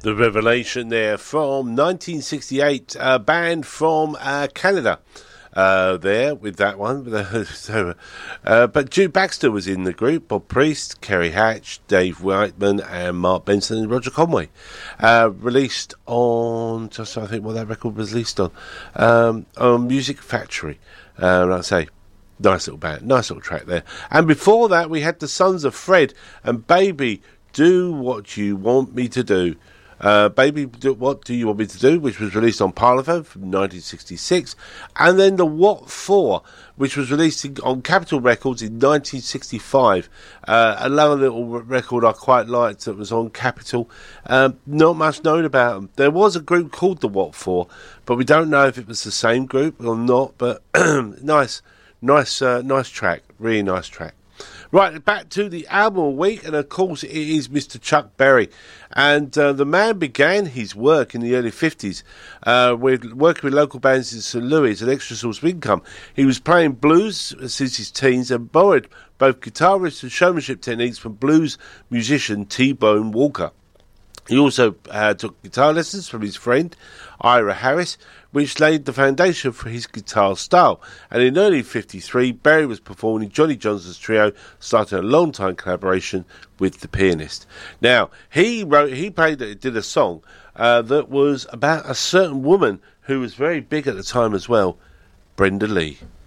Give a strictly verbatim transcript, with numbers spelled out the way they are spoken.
The Revelation there from nineteen sixty-eight, a band from uh, Canada. Uh, there with that one. so, uh, but Jude Baxter was in the group, Bob Priest, Kerry Hatch, Dave Whiteman and Mark Benson and Roger Conway. Uh, released on, just I think what that record was released on, um, on Music Factory. Uh, like I say, nice little band, nice little track there. And before that we had the Sons of Fred and Baby, Do What You Want Me to Do. Uh, Baby, do, What Do You Want Me to Do, which was released on Parlophone from nineteen sixty-six, and then the What For, which was released in, on Capitol Records in nineteen sixty-five. Uh, another little record I quite liked that was on Capitol. Um, not much known about them. There was a group called the What For, but we don't know if it was the same group or not. But nice, nice, uh, nice track, really nice track. Right, back to the album a week, and of course it is Mister Chuck Berry. And uh, the man began his work in the early fifties, uh, with working with local bands in Saint Louis as an extra source of income. He was playing blues since his teens and borrowed both guitarist and showmanship techniques from blues musician T-Bone Walker. He also uh, took guitar lessons from his friend Ira Harris, which laid the foundation for his guitar style. And in early fifty-three, Berry was performing in Johnny Johnson's trio, starting a long-time collaboration with the pianist. Now, he wrote, he played, did a song uh, that was about a certain woman who was very big at the time as well, Brenda Lee.